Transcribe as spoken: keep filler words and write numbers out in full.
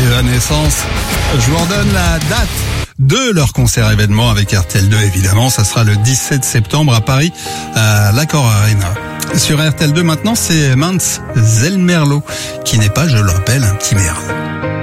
Evanescence. Je vous redonne la date de leur concert événement avec R T L deux, évidemment. Ça sera le dix-sept septembre à Paris, à l'Accor Arena. Sur R T L deux maintenant, c'est Mans Zelmerlo, qui n'est pas, je le rappelle, un petit merle.